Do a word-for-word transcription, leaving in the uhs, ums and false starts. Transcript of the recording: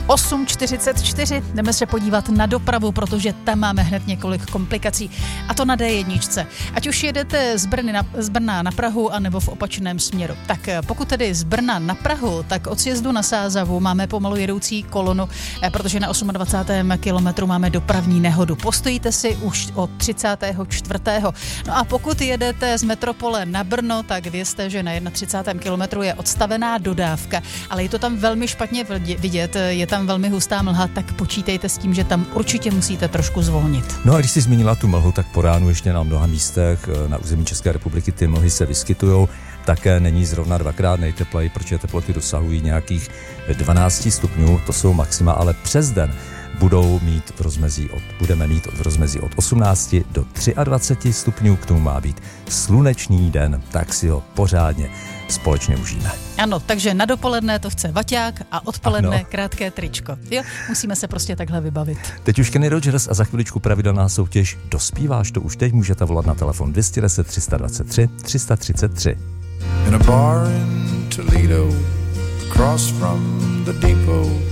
osm čtyřicet čtyři, jdeme se podívat na dopravu, protože tam máme hned několik komplikací. A to na dé jedna. Ať už jedete z, Brny na, z Brna na Prahu, anebo v opačném směru. Tak pokud tedy z Brna na Prahu, tak od sjezdu na Sázavu máme pomalu jedoucí kolonu, protože na dvacátém osmém kilometru máme dopravní nehodu. Postojíte si už od třicátého čtvrtého No a pokud jedete z metropole na Brno, tak vězte, že na třicátém prvním kilometru je odstavená dodávka, ale je to tam velmi špatně vidět, je tam velmi hustá mlha, tak počítejte s tím, že tam určitě musíte trošku zvolnit. No a když jsi zmínila tu mlhu, tak po ránu ještě na mnoha místech na území České republiky ty mlhy se vyskytujou. Také není zrovna dvakrát nejtepleji, protože teploty dosahují nějakých dvanáct stupňů, to jsou maxima, ale přes den budou mít v rozmezí od, budeme mít v rozmezí od osmnácti do dvaceti tří stupňů, k tomu má být slunečný den, tak si ho pořádně společně užijeme. Ano, takže na dopoledne to chce vaťák a odpoledne ano. krátké tričko. Jo, musíme se prostě takhle vybavit. Teď už Kenny Rogers a za chviličku pravidelná soutěž Dospíváš to už teď, můžete volat na telefon dvě stě deset, tři sta dvacet tři, tři sta třicet tři. In a bar in Toledo, across from the depot,